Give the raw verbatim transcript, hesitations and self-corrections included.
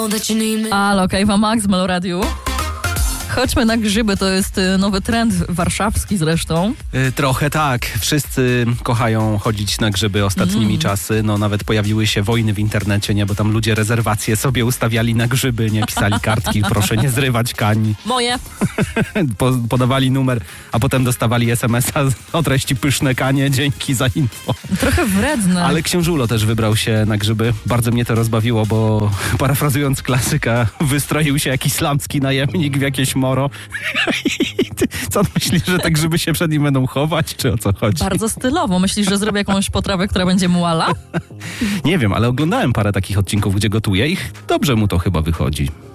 Halo, Kejwa Max, Melo Radio. Chodźmy na grzyby, to jest nowy trend warszawski zresztą. Yy, trochę tak. Wszyscy kochają chodzić na grzyby ostatnimi mm. czasy. No nawet pojawiły się wojny w internecie, nie? Bo tam ludzie rezerwacje sobie ustawiali na grzyby, nie? Pisali kartki, proszę nie zrywać kań. Moje. Po, podawali numer, a potem dostawali es em es a o treści pyszne kanie, dzięki za info. Trochę wredne. Ale książulo też wybrał się na grzyby. Bardzo mnie to rozbawiło, bo parafrazując klasyka, wystroił się jakiś islamski najemnik w jakieś moro. Co on myślisz, że te grzyby się przed nim będą chować, czy o co chodzi? Bardzo stylowo. Myślisz, że zrobię jakąś potrawę, która będzie muala? Nie wiem, ale oglądałem parę takich odcinków, gdzie gotuje i dobrze mu to chyba wychodzi.